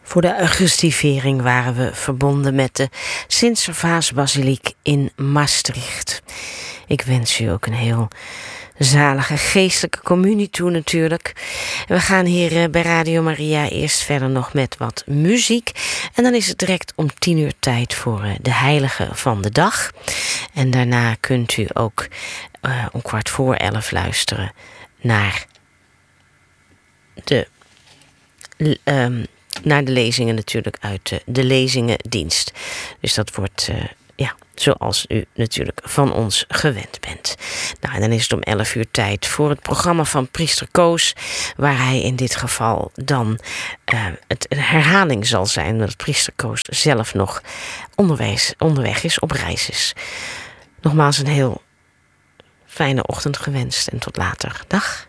Voor de Augustivering waren we verbonden met de Sint-Servaasbasiliek in Maastricht. Ik wens u ook een heel zalige geestelijke communie toe natuurlijk. We gaan hier bij Radio Maria eerst verder nog met wat muziek. En dan is het direct om 10:00 tijd voor de heilige van de dag. En daarna kunt u ook om 11:15 luisteren naar de lezingen natuurlijk uit de lezingendienst. Dus dat wordt zoals u natuurlijk van ons gewend bent. Nou, en dan is het om 11:00 tijd voor het programma van priester Koos, waar hij in dit geval dan een herhaling zal zijn, omdat priester Koos zelf nog onderweg is, op reis is. Nogmaals een heel fijne ochtend gewenst en tot later. Dag.